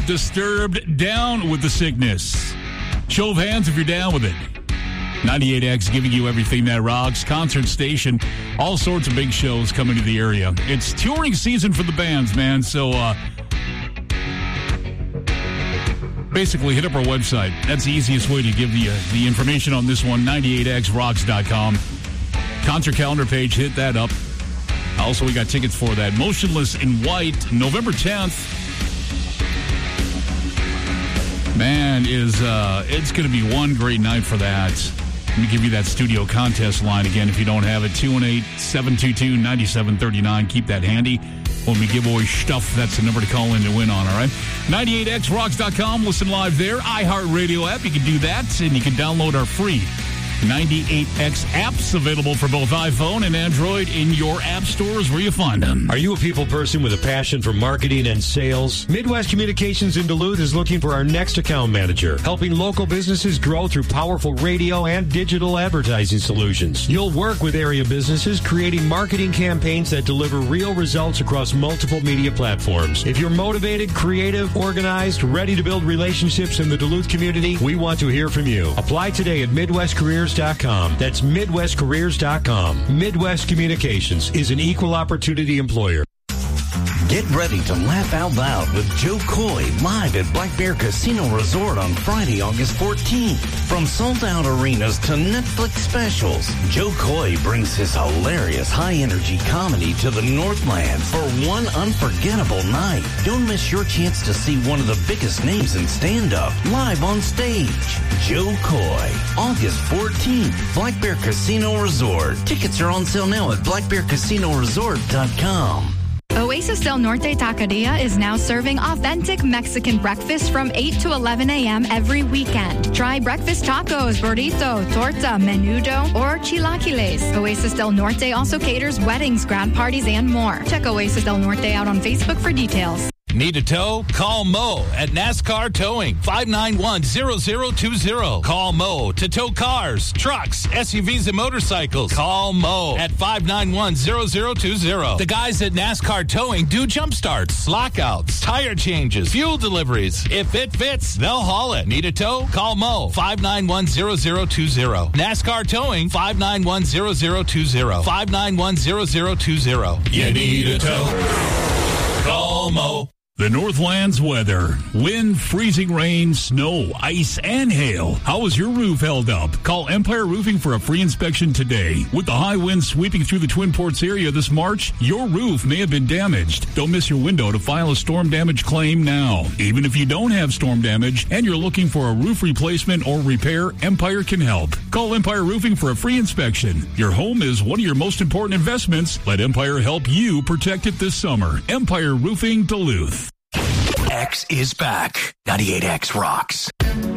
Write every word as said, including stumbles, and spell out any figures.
Disturbed, Down with the Sickness. Show of hands if you're down with it. ninety-eight X giving you everything that rocks. Concert station. All sorts of big shows coming to the area. It's touring season for the bands, man. So, uh, basically, hit up our website. That's the easiest way to give you uh, the information on this one, ninety-eight x rocks dot com. Concert calendar page, hit that up. Also, we got tickets for that. Motionless in White, November tenth. Man, is uh, it's going to be one great night for that. Let me give you that studio contest line again if you don't have it. two one eight, seven two two, nine seven three nine. Keep that handy. When we give away stuff, that's the number to call in to win on, all right? ninety-eight x rocks dot com. Listen live there. iHeartRadio app. You can do that, and you can download our free ninety-eight X apps available for both iPhone and Android in your app stores where you find them. Are you a people person with a passion for marketing and sales? Midwest Communications in Duluth is looking for our next account manager, helping local businesses grow through powerful radio and digital advertising solutions. You'll work with area businesses creating marketing campaigns that deliver real results across multiple media platforms. If you're motivated, creative, organized, ready to build relationships in the Duluth community, we want to hear from you. Apply today at Midwest Careers dot com. That's Midwest Careers dot com. Midwest Communications is an equal opportunity employer. Get ready to laugh out loud with Joe Coy live at Black Bear Casino Resort on Friday, August fourteenth. From sold-out arenas to Netflix specials, Joe Coy brings his hilarious high-energy comedy to the Northland for one unforgettable night. Don't miss your chance to see one of the biggest names in stand-up live on stage. Joe Coy, August fourteenth, Black Bear Casino Resort. Tickets are on sale now at black bear casino resort dot com. Oasis Del Norte Taqueria is now serving authentic Mexican breakfast from eight to eleven a.m. every weekend. Try breakfast tacos, burrito, torta, menudo, or chilaquiles. Oasis Del Norte also caters weddings, grad parties, and more. Check Oasis Del Norte out on Facebook for details. Need a tow? Call Mo at NASCAR Towing, five nine one, zero zero two zero. Call Mo to tow cars, trucks, S U Vs, and motorcycles. Call Mo at five nine one, zero zero two zero. The guys at NASCAR Towing do jump starts, lockouts, tire changes, fuel deliveries. If it fits, they'll haul it. Need a tow? Call Mo, five nine one, zero zero two zero. NASCAR Towing, five nine one, zero zero two zero. five nine one, zero zero two zero. You need a tow? Call Mo. The Northland's weather. Wind, freezing rain, snow, ice, and hail. How is your roof held up? Call Empire Roofing for a free inspection today. With the high winds sweeping through the Twin Ports area this March, your roof may have been damaged. Don't miss your window to file a storm damage claim now. Even if you don't have storm damage and you're looking for a roof replacement or repair, Empire can help. Call Empire Roofing for a free inspection. Your home is one of your most important investments. Let Empire help you protect it this summer. Empire Roofing Duluth. X is back. ninety-eight X rocks.